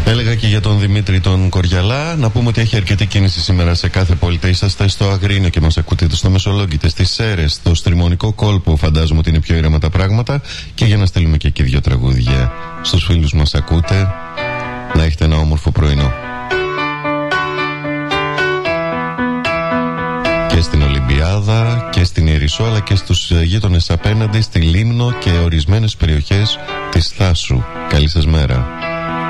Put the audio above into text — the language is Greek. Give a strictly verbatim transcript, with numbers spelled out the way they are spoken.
Έλεγα και για τον Δημήτρη τον Κοριαλά. Να πούμε ότι έχει αρκετή κίνηση σήμερα σε κάθε πόλη. Είσαστε στο Αγρίνιο και μας ακούτε, στο Μεσολόγγι, στις Σέρρες, στο Στριμονικό Κόλπο. Φαντάζομαι ότι είναι πιο ήρεμα τα πράγματα. Και για να στείλουμε και εκεί δύο τραγούδια στους φίλους μας ακούτε. Να έχετε ένα όμορφο πρωινό. Και στην Ολυμπιάδα και στην Ιερισσό, αλλά και στους γείτονες απέναντι, στη Λίμνο και ορισμένες περιοχές της Θάσου. Καλή σας μέρα.